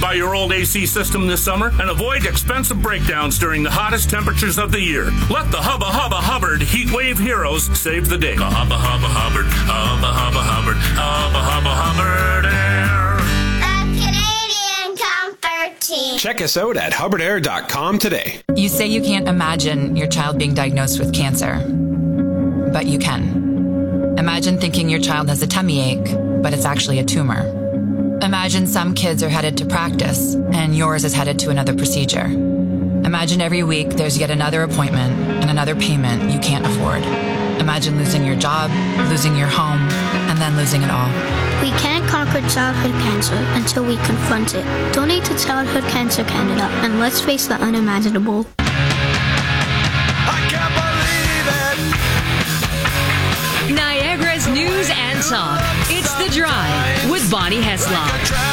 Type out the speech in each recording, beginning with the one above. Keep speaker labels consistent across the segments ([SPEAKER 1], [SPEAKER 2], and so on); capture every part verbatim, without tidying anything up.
[SPEAKER 1] Simplify your old A C system this summer and avoid expensive breakdowns during the hottest temperatures of the year. Let the Hubba Hubba Hubbard Heat Wave Heroes save the day. Hubba Hubba Hubbard, Hubba Hubba Hubbard, Hubba Hubba Hubbard Air.
[SPEAKER 2] The Canadian Comfort Team.
[SPEAKER 3] Check us out at hubbard air dot com today.
[SPEAKER 4] You say you can't imagine your child being diagnosed with cancer, but you can. Imagine thinking your child has a tummy ache, but it's actually a tumor. Imagine some kids are headed to practice and yours is headed to another procedure. Imagine every week there's yet another appointment and another payment you can't afford. Imagine losing your job, losing your home, and then losing it all.
[SPEAKER 2] We can't conquer childhood cancer until we confront it. Donate to Childhood Cancer Canada and let's face the unimaginable.
[SPEAKER 5] I can't believe it.
[SPEAKER 6] Niagara's news and talk. It's The Drive with Bonnie Heslop.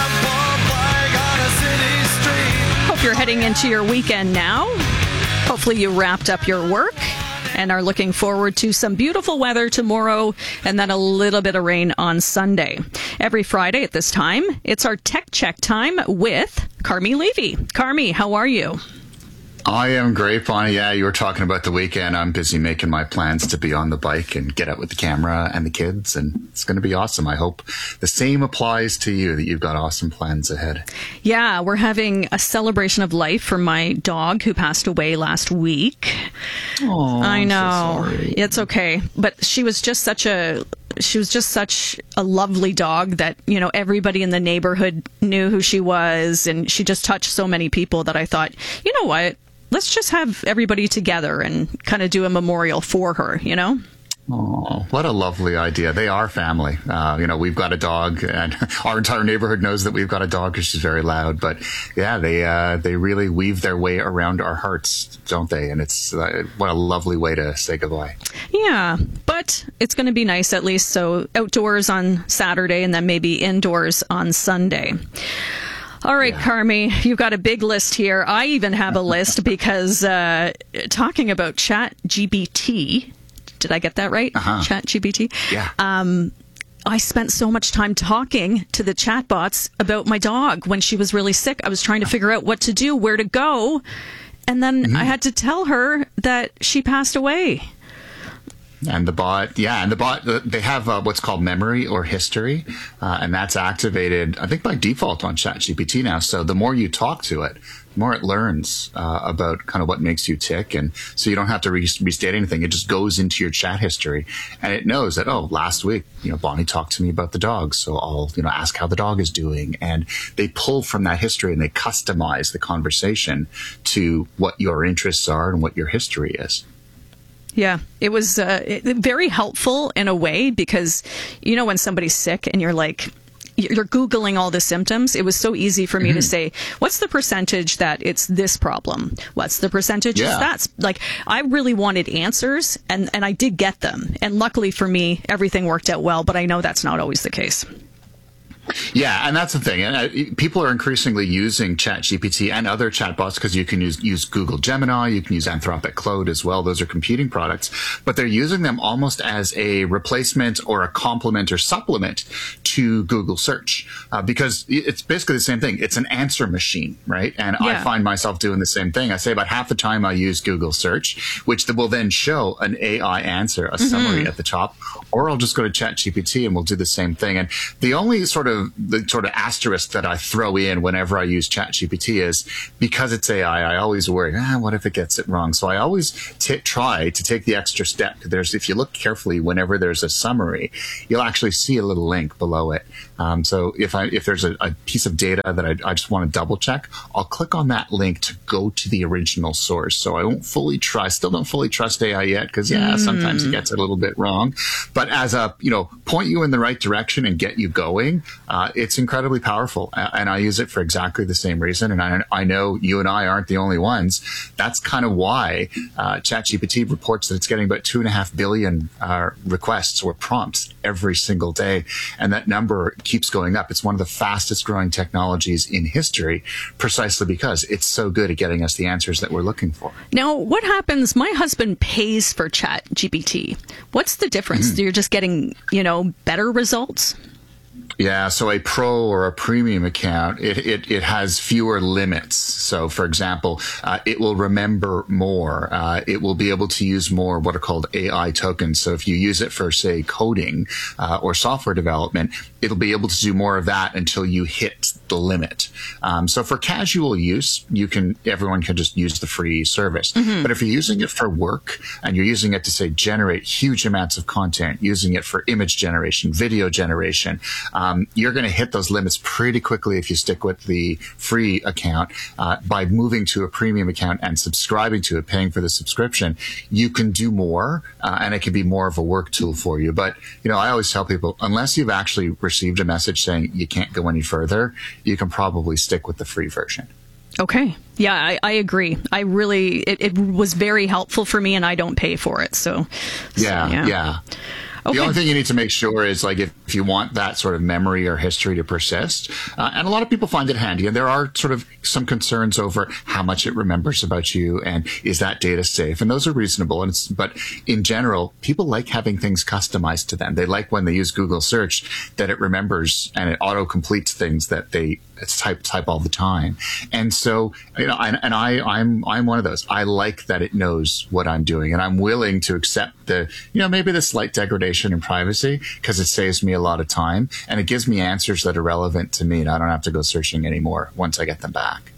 [SPEAKER 7] Hope you're heading into your weekend now. Hopefully you wrapped up your work and are looking forward to some beautiful weather tomorrow and then a little bit of rain on Sunday. Every Friday at this time, it's our Tech Check time with Carmi Levy. Carmi, how are you?
[SPEAKER 8] I am great, Bonnie. Yeah, you were talking about the weekend. I'm busy making my plans to be on the bike and get out with the camera and the kids, and it's going to be awesome. I hope the same applies to you, that you've got awesome plans ahead.
[SPEAKER 7] Yeah, we're having a celebration of life for my dog who passed away last week.
[SPEAKER 8] Oh,
[SPEAKER 7] I know.
[SPEAKER 8] I'm so sorry.
[SPEAKER 7] It's okay. But she was just such a... She was just such a lovely dog that, you know, everybody in the neighborhood knew who she was, and she just touched so many people that I thought, you know what? Let's just have everybody together and kind of do a memorial for her, you know?
[SPEAKER 8] Oh, what a lovely idea. They are family. Uh, you know, we've got a dog, and our entire neighborhood knows that we've got a dog because she's very loud. But yeah, they uh, they really weave their way around our hearts, don't they? And it's uh, what a lovely way to say goodbye.
[SPEAKER 7] Yeah, but it's going to be nice at least. So outdoors on Saturday and then maybe indoors on Sunday. All right, yeah. Carmi, you've got a big list here. I even have a list because uh, talking about Chat G P T, did I get that right?
[SPEAKER 8] Uh-huh.
[SPEAKER 7] Chat G P T?
[SPEAKER 8] Yeah.
[SPEAKER 7] Um, I spent so much time talking to the chatbots about my dog when she was really sick. I was trying to figure out what to do, where to go. And then mm-hmm. I had to tell her that she passed away.
[SPEAKER 8] And the bot, yeah, and the bot, they have uh, what's called memory or history, uh, and that's activated, I think, by default on ChatGPT now. So the more you talk to it, the more it learns uh, about kind of what makes you tick. And so you don't have to re- restate anything. It just goes into your chat history, and it knows that, oh, last week, you know, Bonnie talked to me about the dog, so I'll, you know, ask how the dog is doing. And they pull from that history and they customize the conversation to what your interests are and what your history is.
[SPEAKER 7] Yeah, it was uh, it, very helpful in a way because, you know, when somebody's sick and you're like, you're Googling all the symptoms, it was so easy for me mm-hmm. to say, what's the percentage that it's this problem? What's the percentage
[SPEAKER 8] yeah.
[SPEAKER 7] that's like, I really wanted answers and, and I did get them. And luckily for me, everything worked out well, but I know that's not always the case.
[SPEAKER 8] Yeah, and that's the thing. And uh, people are increasingly using ChatGPT and other chatbots because you can use, use Google Gemini, you can use Anthropic Claude as well. Those are competing products, but they're using them almost as a replacement or a complement or supplement to Google search uh, because it's basically the same thing. It's an answer machine, right? And yeah. I find myself doing the same thing. I say about half the time I use Google search, which will then show an A I answer, a mm-hmm. summary at the top, or I'll just go to ChatGPT and we'll do the same thing. And the only sort of the sort of asterisk that I throw in whenever I use ChatGPT is because it's A I, I always worry, ah, what if it gets it wrong? So I always t- try to take the extra step. There's, if you look carefully, whenever there's a summary, you'll actually see a little link below it. Um, so if I, if there's a, a piece of data that I, I just want to double check, I'll click on that link to go to the original source. So I won't fully trust, still don't fully trust A I yet because yeah, mm. sometimes it gets a little bit wrong. But as a, you know, point you in the right direction and get you going, uh, it's incredibly powerful. And I use it for exactly the same reason. And I, I know you and I aren't the only ones. That's kind of why uh, ChatGPT reports that it's getting about two and a half billion uh, requests or prompts every single day. And that number keeps going up. It's one of the fastest growing technologies in history precisely because it's so good at getting us the answers that we're looking for.
[SPEAKER 7] Now, what happens? My husband pays for ChatGPT. What's the difference? Mm-hmm. You're just getting, you know, better results?
[SPEAKER 8] Yeah, so a pro or a premium account, it, it, it has fewer limits. So, for example, uh, it will remember more. Uh, it will be able to use more what are called A I tokens. So if you use it for, say, coding uh, or software development, it'll be able to do more of that until you hit the limit. Um, so for casual use, you can everyone can just use the free service. Mm-hmm. But if you're using it for work and you're using it to, say, generate huge amounts of content, using it for image generation, video generation, um, you're going to hit those limits pretty quickly if you stick with the free account. Uh, by moving to a premium account and subscribing to it, paying for the subscription, you can do more, uh, and it can be more of a work tool for you. But, you know, I always tell people, unless you've actually received a message saying you can't go any further, you can probably stick with the free version.
[SPEAKER 7] Okay. Yeah, I, I agree. I really, it, it was very helpful for me, and I don't pay for it. So,
[SPEAKER 8] yeah,
[SPEAKER 7] so, yeah.
[SPEAKER 8] yeah. Okay. The only thing you need to make sure is, like, if, if you want that sort of memory or history to persist, uh, and a lot of people find it handy, and there are sort of some concerns over how much it remembers about you, and is that data safe? And those are reasonable. And it's, but in general, people like having things customized to them. They like when they use Google search that it remembers and it auto completes things that they type type all the time. And so, you know, and, and I, I'm I'm one of those. I like that it knows what I'm doing, and I'm willing to accept the, you know, maybe the slight degradation in privacy because it saves me a lot of time and it gives me answers that are relevant to me, and I don't have to go searching anymore once I get them back.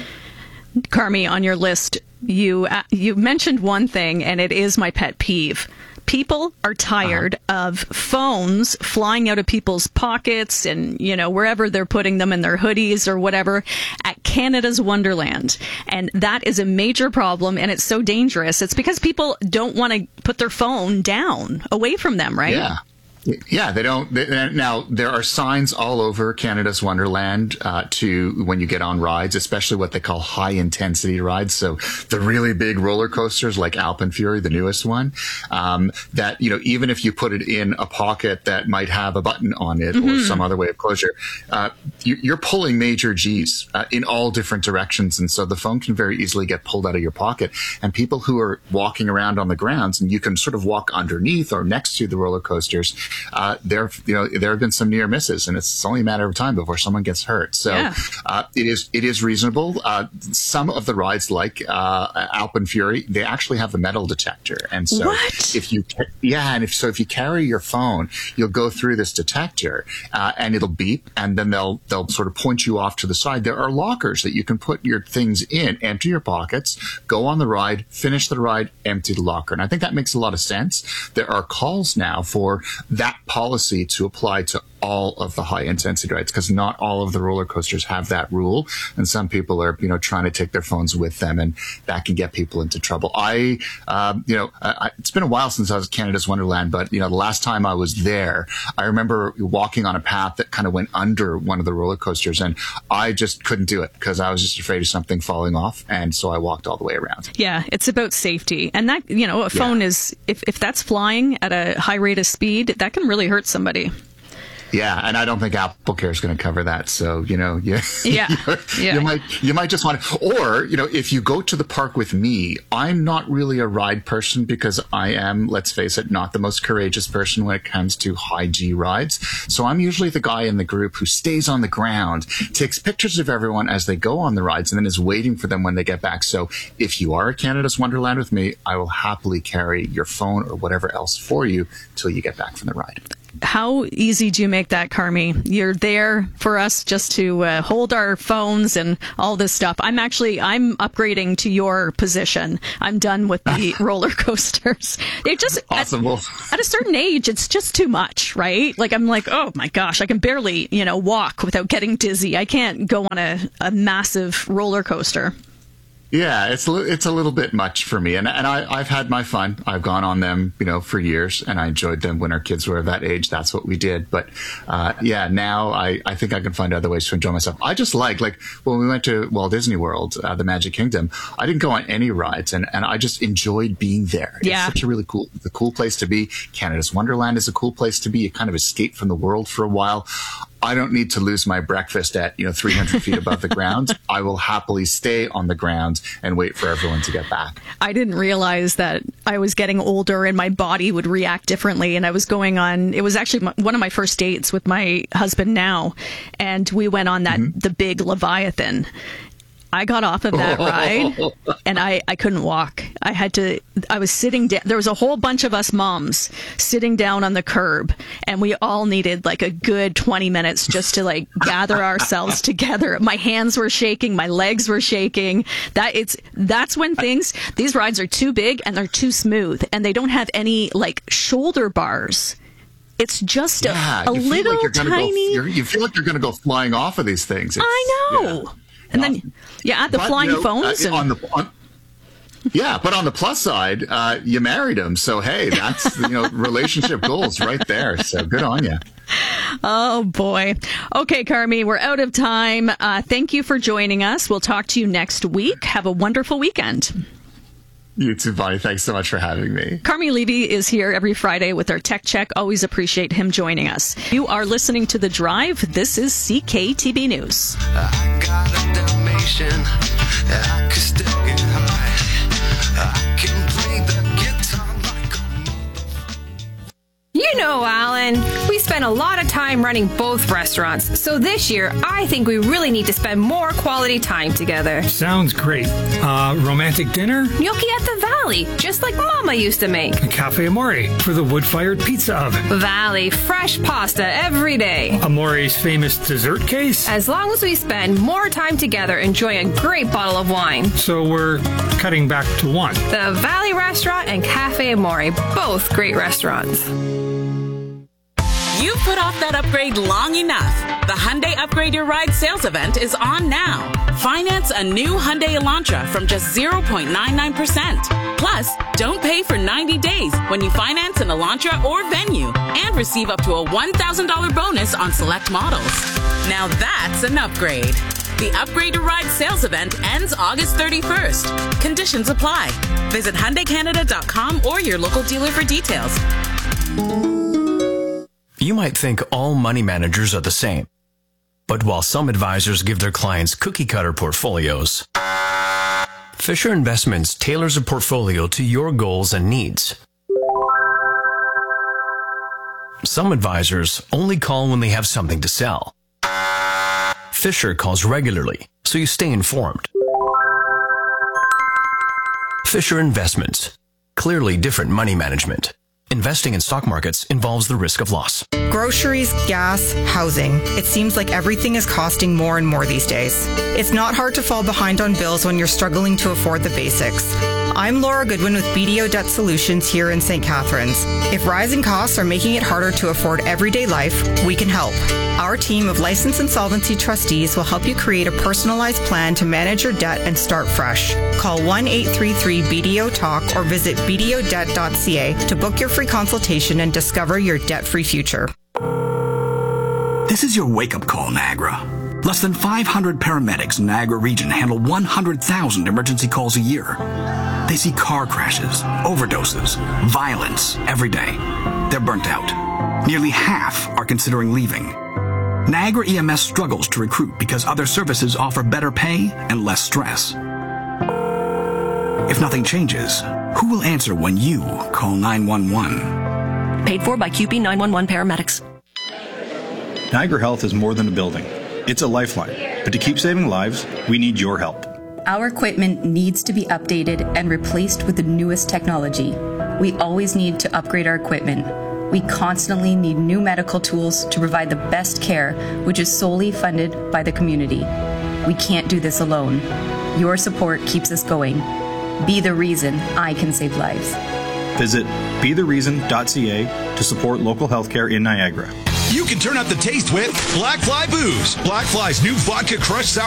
[SPEAKER 7] Carmi, on your list, you uh, you mentioned one thing, and it is my pet peeve. People are tired uh-huh. of phones flying out of people's pockets and, you know, wherever they're putting them in their hoodies or whatever at Canada's Wonderland. And that is a major problem, and it's so dangerous. It's because people don't want to put their phone down away from them, right?
[SPEAKER 8] Yeah. Yeah, they don't. They, now, there are signs all over Canada's Wonderland uh, to when you get on rides, especially what they call high intensity rides. So the really big roller coasters like Alpenfury, the newest one, um, that, you know, even if you put it in a pocket that might have a button on it mm-hmm. or some other way of closure, uh, you, you're pulling major G's uh, in all different directions. And so the phone can very easily get pulled out of your pocket. And people who are walking around on the grounds, and you can sort of walk underneath or next to the roller coasters, Uh, there, you know, there have been some near misses, and it's only a matter of time before someone gets hurt. So
[SPEAKER 7] yeah.
[SPEAKER 8] uh, it is it is reasonable. Uh, some of the rides, like uh, Alpenfury, they actually have a metal detector, and so
[SPEAKER 7] what?
[SPEAKER 8] if you yeah, and if so, if you carry your phone, you'll go through this detector, uh, and it'll beep, and then they'll they'll sort of point you off to the side. There are lockers that you can put your things in, empty your pockets, go on the ride, finish the ride, empty the locker, and I think that makes a lot of sense. There are calls now for that policy to apply to all of the high intensity rides, because not all of the roller coasters have that rule, and some people are, you know, trying to take their phones with them, and that can get people into trouble. I, um, you know, I, it's been a while since I was at Canada's Wonderland, but you know, the last time I was there, I remember walking on a path that kind of went under one of the roller coasters, and I just couldn't do it because I was just afraid of something falling off, and so I walked all the way around.
[SPEAKER 7] Yeah, it's about safety, and that, you know, a phone yeah. is if if that's flying at a high rate of speed, that can really hurt somebody.
[SPEAKER 8] Yeah, and I don't think AppleCare is going to cover that. So, you know, you,
[SPEAKER 7] yeah,
[SPEAKER 8] you,
[SPEAKER 7] yeah.
[SPEAKER 8] you might you might just want to, or, you know, if you go to the park with me, I'm not really a ride person because I am, let's face it, not the most courageous person when it comes to high G rides. So I'm usually the guy in the group who stays on the ground, takes pictures of everyone as they go on the rides, and then is waiting for them when they get back. So if you are at Canada's Wonderland with me, I will happily carry your phone or whatever else for you till you get back from the ride.
[SPEAKER 7] How easy do you make that, Carmi? You're there for us just to uh, hold our phones and all this stuff. I'm actually, I'm upgrading to your position. I'm done with the roller coasters. It just,
[SPEAKER 8] awesome.
[SPEAKER 7] at, at a certain age, it's just too much, right? Like, I'm like, oh my gosh, I can barely, you know, walk without getting dizzy. I can't go on a, a massive roller coaster.
[SPEAKER 8] Yeah, it's it's a little bit much for me, and and I I've had my fun. I've gone on them, you know, for years, and I enjoyed them when our kids were of that age. That's what we did. But uh, yeah, now I, I think I can find other ways to enjoy myself. I just like like when we went to Walt Disney World, uh, the Magic Kingdom. I didn't go on any rides, and, and I just enjoyed being there.
[SPEAKER 7] Yeah.
[SPEAKER 8] It's such a really cool the cool place to be. Canada's Wonderland is a cool place to be. You kind of escape from the world for a while. I don't need to lose my breakfast at, you know, three hundred feet above the ground. I will happily stay on the ground and wait for everyone to get back.
[SPEAKER 7] I didn't realize that I was getting older and my body would react differently. And I was going on, it was actually my, one of my first dates with my husband now. And we went on that, mm-hmm. the big Leviathan. I got off of that ride and I, I couldn't walk. I had to, I was sitting down. There was a whole bunch of us moms sitting down on the curb and we all needed like a good twenty minutes just to like gather ourselves together. My hands were shaking. My legs were shaking. That it's, that's when things, these rides are too big and they're too smooth and they don't have any like shoulder bars. It's just
[SPEAKER 8] yeah,
[SPEAKER 7] a, a little
[SPEAKER 8] like
[SPEAKER 7] tiny.
[SPEAKER 8] Go, you feel like you're going to go flying off of these things. It's,
[SPEAKER 7] I know.
[SPEAKER 8] Yeah.
[SPEAKER 7] And then, yeah, the
[SPEAKER 8] but,
[SPEAKER 7] flying
[SPEAKER 8] you know,
[SPEAKER 7] phones.
[SPEAKER 8] Uh,
[SPEAKER 7] and...
[SPEAKER 8] on the, on, yeah, but on the plus side, uh, you married him. So, hey, that's, you know, relationship goals right there. So good on you.
[SPEAKER 7] Oh, boy. Okay, Carmi, we're out of time. Uh, thank you for joining us. We'll talk to you next week. Have a wonderful weekend.
[SPEAKER 8] You too, Bonnie. Thanks so much for having me.
[SPEAKER 7] Carmi Levy is here every Friday with our Tech Check. Always appreciate him joining us. You are listening to The Drive. This is C K T B News.
[SPEAKER 5] I got a Dalmatian. I could still get high. I can play the guitar like a...
[SPEAKER 9] You know, Alan, we spend a lot of time running both restaurants. So this year, I think we really need to spend more quality time together.
[SPEAKER 10] Sounds great. Uh, romantic dinner?
[SPEAKER 9] Gnocchi at the Valley, just like Mama used to make.
[SPEAKER 10] Cafe Amore for the wood-fired pizza oven.
[SPEAKER 9] Valley, fresh pasta every day.
[SPEAKER 10] Amore's famous dessert case?
[SPEAKER 9] As long as we spend more time together enjoying a great bottle of wine.
[SPEAKER 10] So we're cutting back to one.
[SPEAKER 9] The Valley Restaurant and Cafe Amore, both great restaurants.
[SPEAKER 11] You've put off that upgrade long enough. The Hyundai Upgrade Your Ride sales event is on now. Finance a new Hyundai Elantra from just zero point nine nine percent. Plus, don't pay for ninety days when you finance an Elantra or Venue and receive up to a one thousand dollars bonus on select models. Now that's an upgrade. The Upgrade Your Ride sales event ends August thirty-first. Conditions apply. Visit Hyundai Canada dot com or your local dealer for details.
[SPEAKER 12] You might think all money managers are the same. But while some advisors give their clients cookie-cutter portfolios, Fisher Investments tailors a portfolio to your goals and needs. Some advisors only call when they have something to sell. Fisher calls regularly, so you stay informed. Fisher Investments. Clearly different money management. Investing in stock markets involves the risk of loss.
[SPEAKER 13] Groceries, gas, housing. It seems like everything is costing more and more these days. It's not hard to fall behind on bills when you're struggling to afford the basics. I'm Laura Goodwin with B D O Debt Solutions here in Saint Catharines. If rising costs are making it harder to afford everyday life, we can help. Our team of licensed insolvency trustees will help you create a personalized plan to manage your debt and start fresh. Call one eight three three B D O Talk or visit b d o debt dot c a to book your free consultation and discover your debt-free future.
[SPEAKER 14] This is your wake-up call, Niagara. Less than five hundred paramedics in Niagara region handle one hundred thousand emergency calls a year. They see car crashes, overdoses, violence every day. They're burnt out. Nearly half are considering leaving. Niagara E M S struggles to recruit because other services offer better pay and less stress. If nothing changes, who will answer when you call nine one one?
[SPEAKER 15] Paid for by Q P nine one one paramedics.
[SPEAKER 16] Niagara Health is more than a building. It's a lifeline. But to keep saving lives, we need your help.
[SPEAKER 17] Our equipment needs to be updated and replaced with the newest technology. We always need to upgrade our equipment. We constantly need new medical tools to provide the best care, which is solely funded by the community. We can't do this alone. Your support keeps us going. Be the reason I can save lives.
[SPEAKER 16] Visit be the reason dot c a to support local healthcare in Niagara.
[SPEAKER 18] You can turn up the taste with Black Fly Booze. Black Fly's new vodka crushed sour